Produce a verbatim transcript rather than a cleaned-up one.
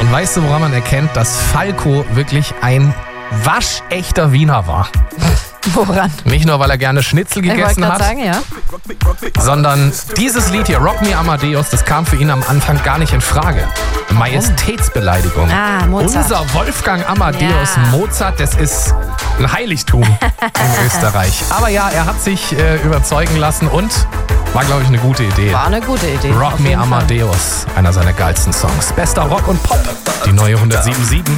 Und weißt du, woran man erkennt, dass Falco wirklich ein waschechter Wiener war? Woran? Nicht nur, weil er gerne Schnitzel gegessen ich hat, sagen, ja. sondern dieses Lied hier, Rock Me Amadeus, das kam für ihn am Anfang gar nicht in Frage. Majestätsbeleidigung. Ah, Mozart. Unser Wolfgang Amadeus Ja. Mozart, das ist ein Heiligtum in Österreich. Aber ja, er hat sich äh, überzeugen lassen und war, glaube ich, eine gute Idee. War eine gute Idee. Rock auf Me jeden Fall. Amadeus, einer seiner geilsten Songs. Bester Rock und Pop, die neue hundertsieben Komma sieben.